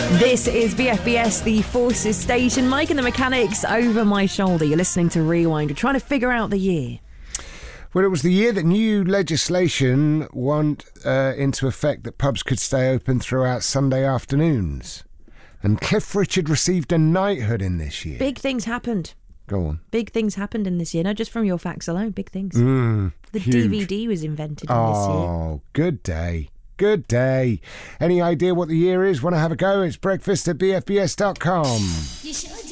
This is BFBS, the Forces station. Mike and the Mechanics over my shoulder. You're listening to Rewind. We're trying to figure out the year. Well, it was the year that new legislation went into effect that pubs could stay open throughout Sunday afternoons. And Cliff Richard received a knighthood in this year. Big things happened. Go on. Big things happened in this year. Not just from your facts alone. Big things. The huge. DVD was invented in this year. Oh, good day. Good day. Any idea what the year is? Want to have a go? It's breakfast at bfbs.com. You should